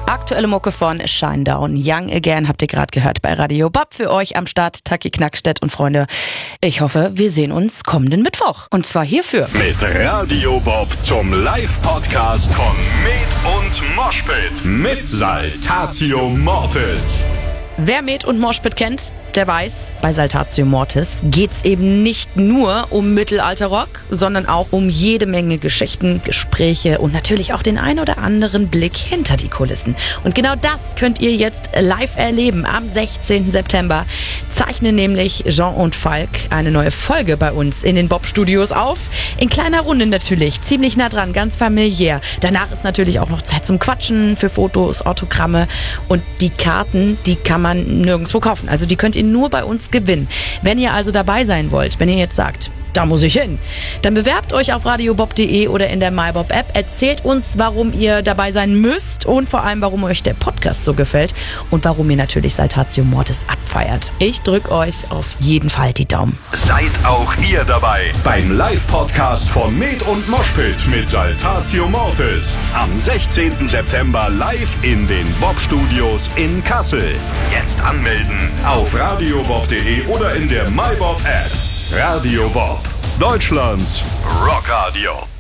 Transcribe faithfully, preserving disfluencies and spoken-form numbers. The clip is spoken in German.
Aktuelle Mucke von Shinedown, Young Again, habt ihr gerade gehört bei Radio Bob. Für euch am Start Taki Knackstedt und Freunde. Ich hoffe, wir sehen uns kommenden Mittwoch. Und zwar hierfür. Mit Radio Bob zum Live-Podcast von Med und Moshpit mit Saltatio Mortis. Wer Med und Moshpit kennt, der weiß, bei Saltatio Mortis geht's eben nicht nur um Mittelalterrock, sondern auch um jede Menge Geschichten, Gespräche und natürlich auch den ein oder anderen Blick hinter die Kulissen. Und genau das könnt ihr jetzt live erleben. Am sechzehnten September zeichnen nämlich Jean und Falk eine neue Folge bei uns in den Bob-Studios auf. In kleiner Runde natürlich, ziemlich nah dran, ganz familiär. Danach ist natürlich auch noch Zeit zum Quatschen, für Fotos, Autogramme. Und die Karten, die kann man nirgendwo kaufen. Also die könnt ihr nur bei uns gewinnen. Wenn ihr also dabei sein wollt, wenn ihr jetzt sagt, da muss ich hin, dann bewerbt euch auf radiobob punkt de oder in der MyBob-App. Erzählt uns, warum ihr dabei sein müsst und vor allem, warum euch der Podcast so gefällt und warum ihr natürlich Saltatio Mortis abfeiert. Ich drücke euch auf jeden Fall die Daumen. Seid auch ihr dabei beim Live-Podcast von Med und Moshpit mit Saltatio Mortis. Am sechzehnten September live in den Bob-Studios in Kassel. Jetzt anmelden auf radiobob punkt de oder in der MyBob-App. Radio Bob, Deutschlands Rockradio.